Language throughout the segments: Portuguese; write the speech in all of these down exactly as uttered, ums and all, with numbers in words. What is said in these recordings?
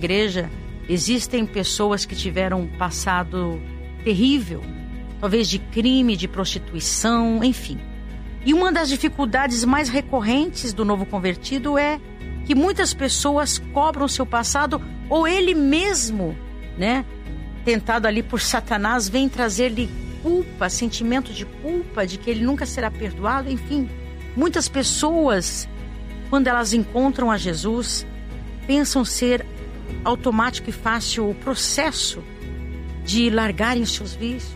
igreja existem pessoas que tiveram um passado terrível, talvez de crime, de prostituição, enfim. E uma das dificuldades mais recorrentes do novo convertido é que muitas pessoas cobram seu passado, ou ele mesmo, né, tentado ali por Satanás, vem trazer-lhe culpa, sentimento de culpa, de que ele nunca será perdoado, enfim. Muitas pessoas, quando elas encontram a Jesus, pensam ser automático e fácil o processo de largarem os seus vícios,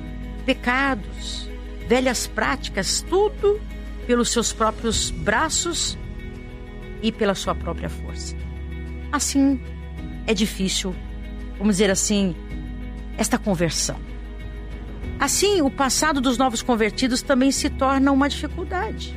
pecados, velhas práticas, tudo pelos seus próprios braços e pela sua própria força. Assim, é difícil, vamos dizer assim, esta conversão. Assim, o passado dos novos convertidos também se torna uma dificuldade.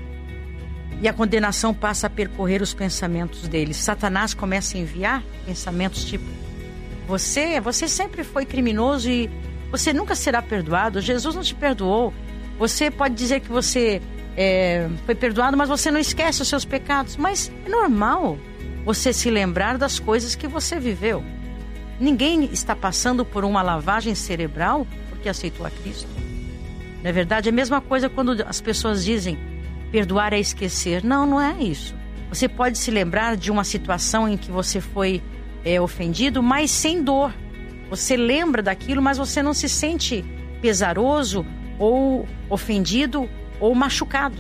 E a condenação passa a percorrer os pensamentos deles. Satanás começa a enviar pensamentos tipo: Você, você sempre foi criminoso e você nunca será perdoado. Jesus não te perdoou. Você pode dizer que você é, foi perdoado, mas você não esquece os seus pecados. Mas é normal você se lembrar das coisas que você viveu. Ninguém está passando por uma lavagem cerebral porque aceitou a Cristo. Na é verdade, é a mesma coisa quando as pessoas dizem perdoar é esquecer. Não, não é isso. Você pode se lembrar de uma situação em que você foi é, ofendido, mas sem dor. Você lembra daquilo, mas você não se sente pesaroso ou ofendido ou machucado.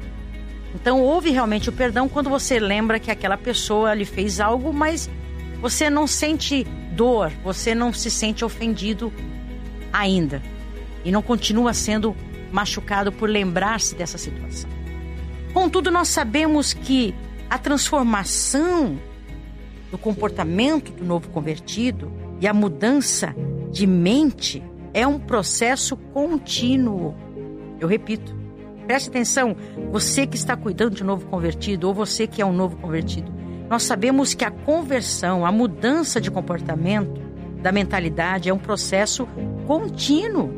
Então houve realmente o perdão quando você lembra que aquela pessoa lhe fez algo, mas você não sente dor, você não se sente ofendido ainda. E não continua sendo machucado por lembrar-se dessa situação. Contudo, nós sabemos que a transformação do comportamento do novo convertido e a mudança de mente é um processo contínuo. Eu repito, preste atenção, você que está cuidando de um novo convertido ou você que é um novo convertido, nós sabemos que a conversão, a mudança de comportamento, da mentalidade é um processo contínuo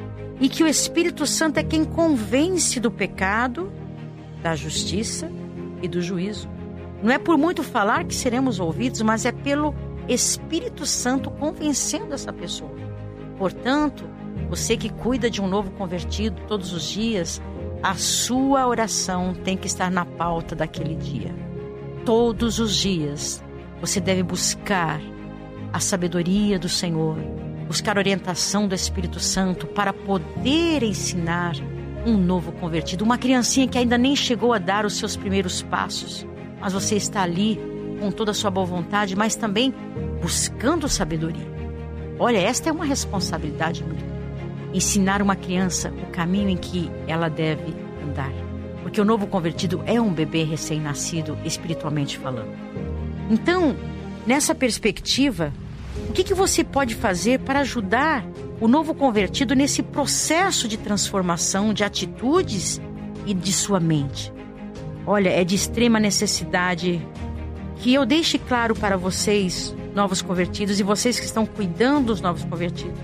e que o Espírito Santo é quem convence do pecado, da justiça e do juízo. Não é por muito falar que seremos ouvidos, mas é pelo Espírito Santo convencendo essa pessoa. Portanto, você que cuida de um novo convertido todos os dias, a sua oração tem que estar na pauta daquele dia. Todos os dias você deve buscar a sabedoria do Senhor, buscar a orientação do Espírito Santo para poder ensinar um novo convertido, uma criancinha que ainda nem chegou a dar os seus primeiros passos, mas você está ali com toda a sua boa vontade, mas também buscando sabedoria. Olha, esta é uma responsabilidade muito grande. Ensinar uma criança o caminho em que ela deve andar, porque o novo convertido é um bebê recém-nascido, espiritualmente falando. Então, nessa perspectiva, o que, que você pode fazer para ajudar o novo convertido nesse processo de transformação de atitudes e de sua mente? Olha, é de extrema necessidade que eu deixe claro para vocês, novos convertidos, e vocês que estão cuidando dos novos convertidos,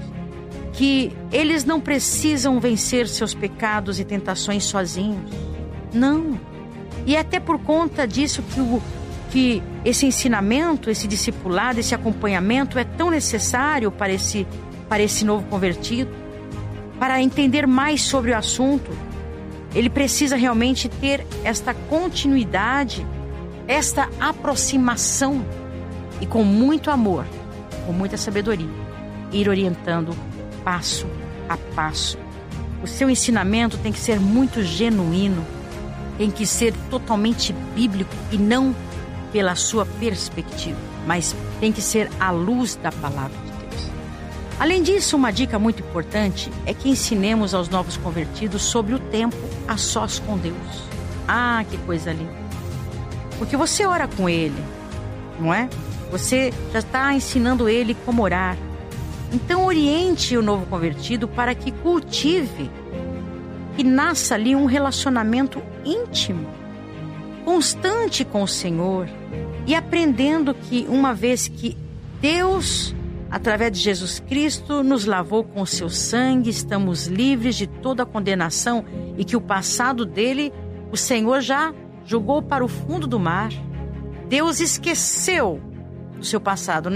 que eles não precisam vencer seus pecados e tentações sozinhos. Não. E é até por conta disso que, o, que esse ensinamento, esse discipulado, esse acompanhamento é tão necessário para esse, para esse novo convertido, para entender mais sobre o assunto. Ele precisa realmente ter esta continuidade, esta aproximação e com muito amor, com muita sabedoria, ir orientando passo a passo. O seu ensinamento tem que ser muito genuíno, tem que ser totalmente bíblico e não pela sua perspectiva, mas tem que ser à luz da palavra de Deus. Além disso, uma dica muito importante é que ensinemos aos novos convertidos sobre o tempo a sós com Deus. Ah, que coisa linda! Porque você ora com Ele, não é? Você já está ensinando Ele como orar. Então oriente o novo convertido para que cultive e nasça ali um relacionamento íntimo, constante com o Senhor, e aprendendo que uma vez que Deus, através de Jesus Cristo, nos lavou com o seu sangue, estamos livres de toda a condenação e que o passado dele, o Senhor já jogou para o fundo do mar. Deus esqueceu do seu passado,